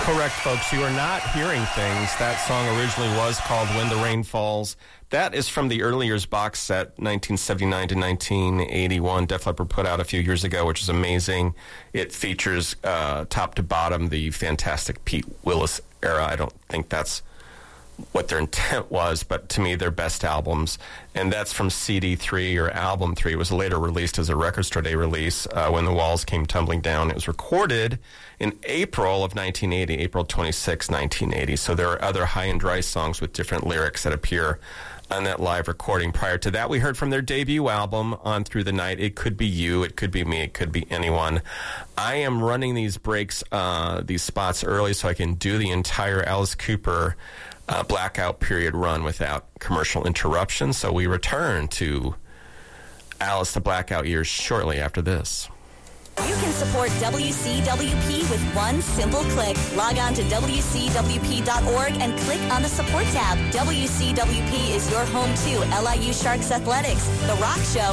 Correct, folks. You are not hearing things. That song originally was called When the Rain Falls. That is from the Early Years box set, 1979 to 1981. Def Leppard put out a few years ago, which is amazing. It features top to bottom the fantastic Pete Willis era. I don't think that's what their intent was, but to me, their best albums. And that's from CD 3 or Album 3. It was later released as a Record Store Day release when the walls came tumbling down. It was recorded in April of 1980, April 26, 1980. So there are other High and Dry songs with different lyrics that appear on that live recording. Prior to that, we heard from their debut album, On Through the Night. It could be you, it could be me, it could be anyone. I am running these breaks, these spots early so I can do the entire Alice Cooper blackout period run without commercial interruption. So we return to Alice the Blackout Years shortly after this. You can support WCWP with one simple click. Log on to WCWP.org and click on the support tab. WCWP is your home to LIU Sharks Athletics, The Rock Show,